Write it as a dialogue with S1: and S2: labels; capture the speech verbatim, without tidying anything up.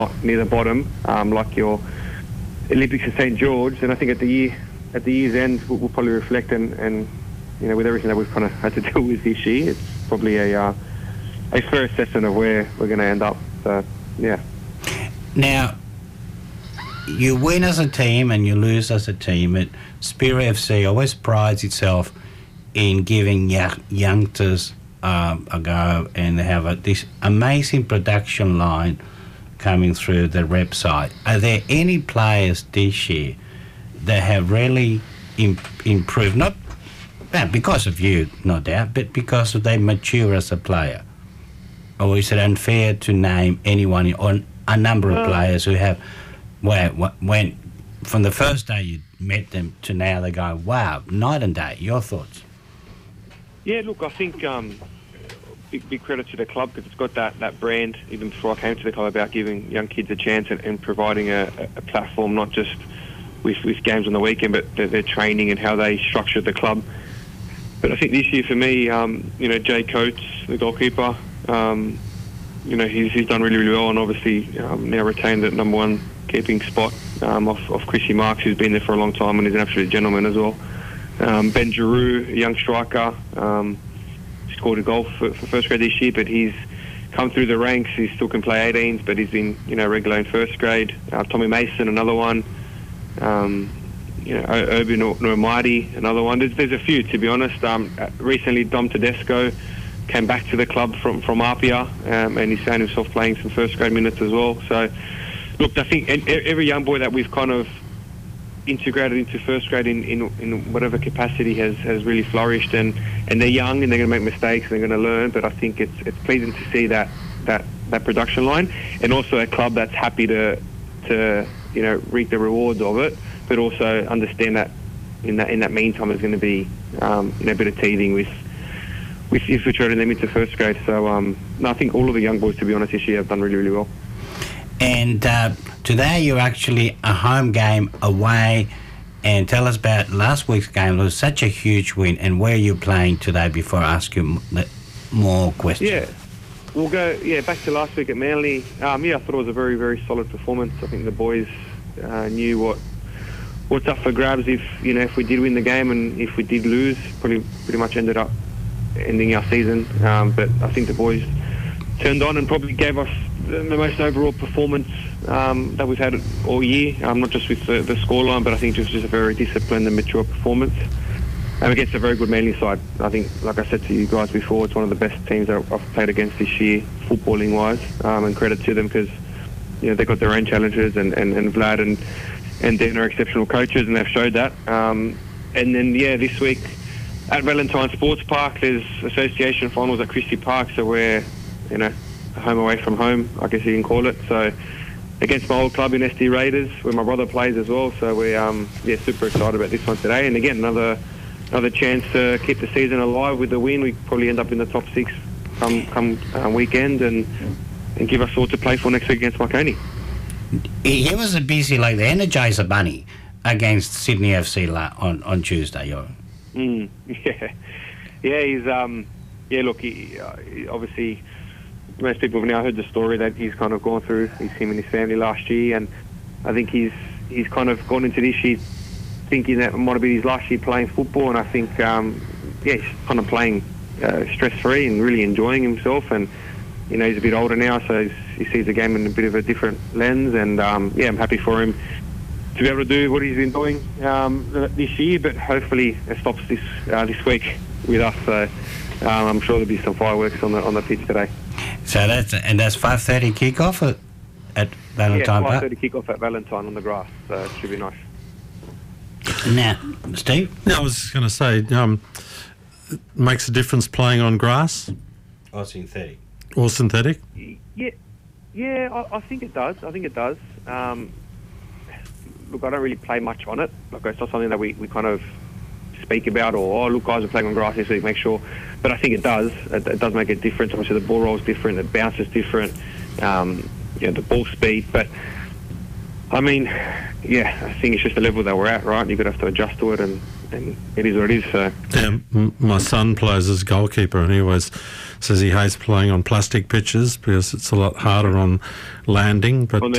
S1: near the bottom, um, like your Olympics of Saint George, then I think at the year at the year's end we'll, we'll probably reflect and, and you know with everything that we've kind of had to deal with this year, it's probably a uh, a fair assessment of where we're going to end up. So yeah.
S2: Now, you win as a team and you lose as a team. It, Spirit F C always prides itself in giving young, youngsters um, a go, and they have a, this amazing production line coming through the rep side. Are there any players this year that have really imp- improved, not well, because of you, no doubt, but because of they mature as a player? Or is it unfair to name anyone or a number of uh, players who have, where when from the first day you met them to now they go, wow, night and day? Your thoughts?
S1: Yeah, look, I think um, big, big credit to the club because it's got that, that brand, even before I came to the club, about giving young kids a chance and, and providing a, a platform, not just with, with games on the weekend, but their, their training and how they structured the club. But I think this year for me, um, you know, Jay Coates, the goalkeeper, um, you know, he's, he's done really, really well and obviously um, now retained the number one keeping spot um, off, off Chrissy Marks, who's been there for a long time and is an absolute gentleman as well. Um, Ben Giroux, a young striker, um, scored a goal for, for first grade this year, but he's come through the ranks. He still can play eighteens, but he's been, you know, regular in first grade. Uh, Tommy Mason, another one. Um, you know, Urban Normati, another one. There's, there's a few, to be honest. Um, recently, Dom Tedesco came back to the club from, from Apia, um, and he's found himself playing some first grade minutes as well. So, look, I think every young boy that we've kind of integrated into first grade in, in, in whatever capacity has, has really flourished, and, and they're young and they're going to make mistakes and they're going to learn, but I think it's it's pleasing to see that, that, that production line, and also a club that's happy to to you know reap the rewards of it, but also understand that in that in that meantime there's going to be um, you know a bit of teething with with infiltrating them into first grade. So um, no, I think all of the young boys, to be honest, this year have done really really well.
S2: And uh, today you're actually a home game away, and tell us about last week's game. It was such a huge win, and where you're playing today before I ask you more questions.
S1: Yeah, we'll go yeah back to last week at Manly. Um, yeah, I thought it was a very, very solid performance. I think the boys uh, knew what what's up for grabs if you know if we did win the game, and if we did lose, pretty pretty much ended up ending our season. Um, but I think the boys turned on and probably gave us the most overall performance um, that we've had all year, um, not just with the, the scoreline, but I think just, just a very disciplined and mature performance. And against a very good Manly side. I think, like I said to you guys before, it's one of the best teams that I've played against this year, footballing-wise, um, and credit to them because you know they've got their own challenges, and, and, and Vlad and, and Dan are exceptional coaches, and they've showed that. Um, and then, yeah, this week at Valentine Sports Park, there's association finals at Christie Park, so we're, you know, home away from home, I guess you can call it. So against my old club in S D Raiders, where my brother plays as well. So we're um, yeah super excited about this one today. And again, another another chance to keep the season alive with the win. We probably end up in the top six come come uh, weekend, and and give us all to play for next week against Marconi.
S2: He was a busy like the Energizer Bunny against Sydney F C on on Tuesday. Yo.
S1: Mm, yeah, yeah. He's um yeah. Look, he, uh, he obviously. Most people have now heard the story that he's kind of gone through. He's him and his family last year, and I think he's he's kind of gone into this year thinking that it might have been his last year playing football. And I think, um, yeah, he's kind of playing uh, stress-free and really enjoying himself. And you know, he's a bit older now, so he's, he sees the game in a bit of a different lens. And um, yeah, I'm happy for him to be able to do what he's been doing um, this year. But hopefully, it stops this uh, this week with us. So um, I'm sure there'll be some fireworks on the on the pitch today.
S2: So that's and that's five thirty kickoff at, at Valentine.
S1: Yeah, five thirty kickoff at Valentine on the grass. So it should be nice.
S2: Now, Steve.
S3: No, I was going to say, um, it makes a difference playing on grass
S2: or synthetic.
S3: Or synthetic.
S1: Yeah, yeah, I, I think it does. I think it does. Um, look, I don't really play much on it. Like it's not something that we, we kind of speak about, or oh, look, guys are playing on grass this week. Make sure. But I think it does. It, it does make a difference. Obviously, the ball roll is different. The bounce is different. Um, you know, the ball speed. But I mean, yeah, I think it's just the level that we're at, right? You're gonna have to adjust to it, and and it is what it is. So
S3: Yeah, m- my son plays as goalkeeper, and he always says he hates playing on plastic pitches because it's a lot harder on landing. But
S1: on the